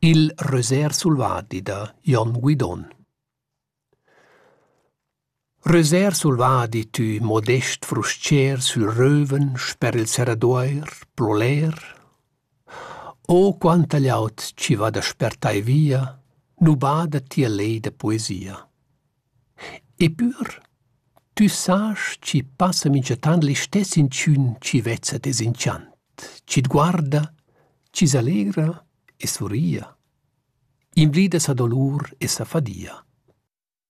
Il Röser sulvadi da Jon Guidon. Röser sulvadi tu modest fruscier sul röven sper il serradoir ploler. O quanta gliaut ci va da spertai via, nu bada tia lei da poesia. E pur, tu sas ci passa minchatan li stess incün ci vezza desinciant, ci guarda, ci s'alegra e surria. Imblida sa dolur e sa fadia.